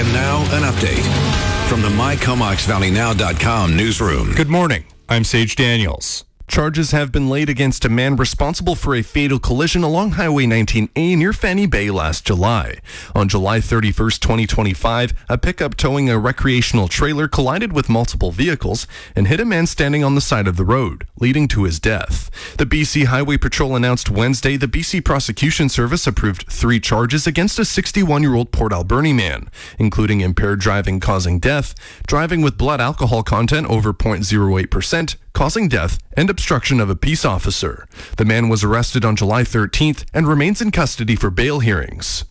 And now an update from the MyComoxValleyNow.com newsroom. Good morning. I'm Sage Daniels. Charges have been laid against a man responsible for a fatal collision along Highway 19A near Fanny Bay last July. On July 31st, 2025, a pickup towing a recreational trailer collided with multiple vehicles and hit a man standing on the side of the road, leading to his death. The BC Highway Patrol announced Wednesday the BC Prosecution Service approved 3 charges against a 61-year-old Port Alberni man, including impaired driving causing death, driving with blood alcohol content over 0.08%, causing death, and obstruction of a peace officer. The man was arrested on July 13th and remains in custody for bail hearings.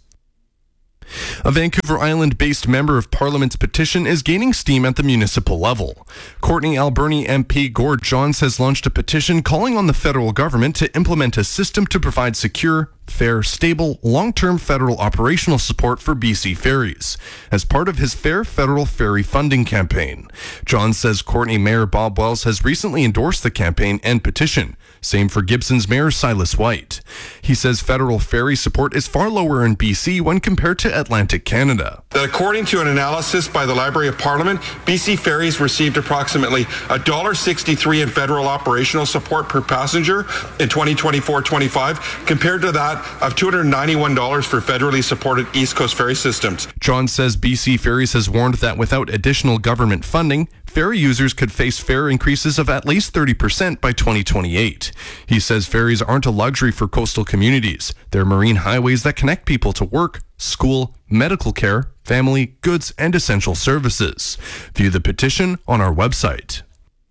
A Vancouver Island-based member of Parliament's petition is gaining steam at the municipal level. Courtney Alberni MP Gord Johns has launched a petition calling on the federal government to implement a system to provide secure, fair, stable, long-term federal operational support for BC ferries as part of his Fair Federal Ferry Funding campaign. Johns says Courtney Mayor Bob Wells has recently endorsed the campaign and petition. Same for Gibson's Mayor Silas White. He says federal ferry support is far lower in BC when compared to Atlantic Canada. That according to an analysis by the Library of Parliament, BC Ferries received approximately $1.63 in federal operational support per passenger in 2024-25 compared to that of $291 for federally supported East Coast ferry systems. John says BC Ferries has warned that without additional government funding, ferry users could face fare increases of at least 30% by 2028. He says ferries aren't a luxury for coastal communities. They're marine highways that connect people to work, school, medical care, family, goods, and essential services. View the petition on our website.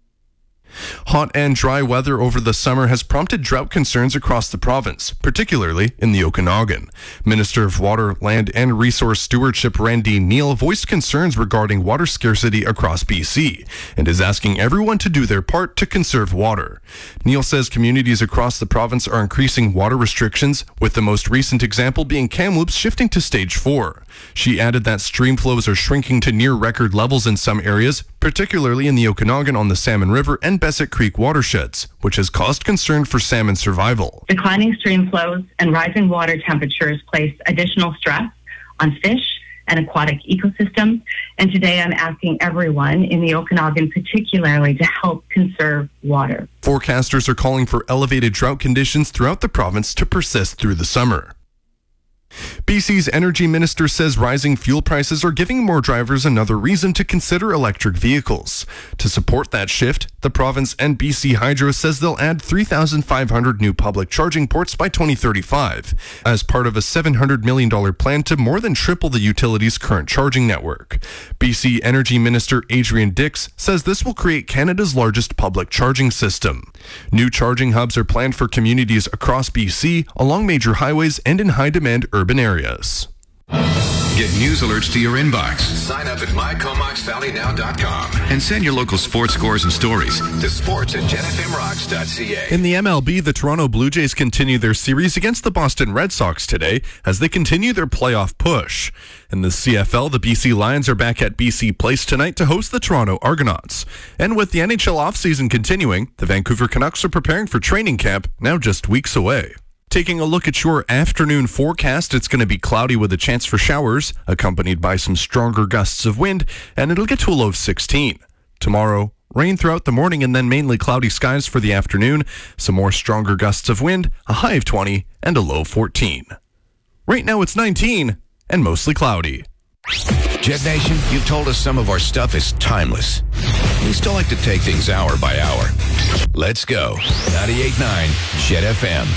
Hot and dry weather over the summer has prompted drought concerns across the province, particularly in the Okanagan. Minister of Water, Land and Resource Stewardship Randy Neal voiced concerns regarding water scarcity across BC and is asking everyone to do their part to conserve water. Neal says communities across the province are increasing water restrictions, with the most recent example being Kamloops shifting to Stage 4. She added that stream flows are shrinking to near record levels in some areas, particularly in the Okanagan on the Salmon River and Bessett Creek watersheds, which has caused concern for salmon survival. Declining stream flows and rising water temperatures place additional stress on fish and aquatic ecosystems. And today I'm asking everyone in the Okanagan particularly to help conserve water. Forecasters are calling for elevated drought conditions throughout the province to persist through the summer. BC's energy minister says rising fuel prices are giving more drivers another reason to consider electric vehicles. To support that shift, the province and BC Hydro says they'll add 3,500 new public charging ports by 2035 as part of a $700 million plan to more than triple the utility's current charging network. BC Energy Minister Adrian Dix says this will create Canada's largest public charging system. New charging hubs are planned for communities across BC, along major highways and in high-demand urban areas. Get news alerts to your inbox. Sign up at MyComoxValleyNow.com and send your local sports scores and stories to sports@genfmrocks.ca. In the MLB, the Toronto Blue Jays continue their series against the Boston Red Sox today as they continue their playoff push. In the CFL, the BC Lions are back at BC Place tonight to host the Toronto Argonauts. And with the NHL offseason continuing, the Vancouver Canucks are preparing for training camp, now just weeks away. Taking a look at your afternoon forecast, it's going to be cloudy with a chance for showers, accompanied by some stronger gusts of wind, and it'll get to a low of 16. Tomorrow, rain throughout the morning and then mainly cloudy skies for the afternoon, some more stronger gusts of wind, a high of 20 and a low of 14. Right now it's 19 and mostly cloudy. Jet Nation, you've told us some of our stuff is timeless. We still like to take things hour by hour. Let's go. 98.9 Jet FM.